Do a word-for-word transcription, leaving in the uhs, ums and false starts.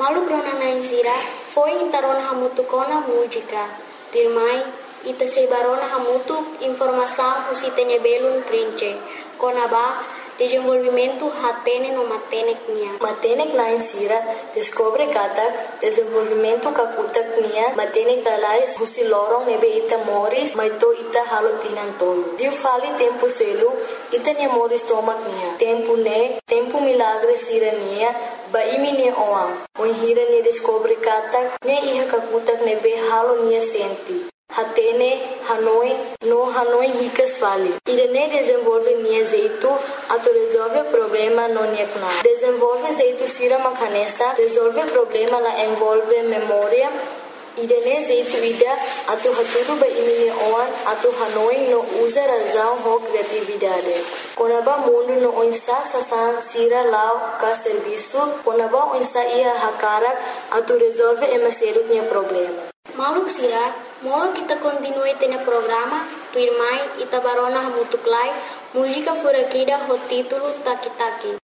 Malu krona naisira foi intarona hamutu kona música. Dirmai ita sebarona hamutu informação usitenya belum trinche. Kona ba desenvolvimento hatene no matenek nia. Matenek naisira descobre kata desenvolvimento kakutak nia matenek dalais husi lorong nebe ita moris maito ita halo tinan tolo. Diu fali tempo selu ita nia moris tomak nia. Tempo ne tempo milagre sira nia ba imi nia oam. Oi hira nia descobre kata ne iha kakutak nebe halo nia senti. Hatene, Hanoi, no Hanoi ricas vale. Irene desenvolve nia jeito, ato resolve problema no niekna. Desenvolve jeito sira makanesa, resolve problema la envolve memória. Irene jeito ida, ato haturu ba imini oan, ato Hanoi no usa razão ho criatividade. Konaba mundo no oinsa sasan sira lao ka serviço, konaba oinsa ia hakarak, ato resolve emaseru nia problema. Maluk sira, molo kita continue tene programa, tu irmai ita barona hamutuklai, música furakida ho título Taki Taki.